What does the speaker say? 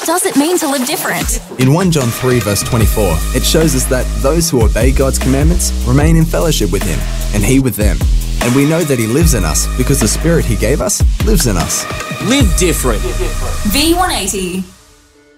does it mean to live different? In 1 John 3 verse 24, it shows us that those who obey God's commandments remain in fellowship with Him, and He with them. And we know that He lives in us because the Spirit He gave us lives in us. Live different. V180.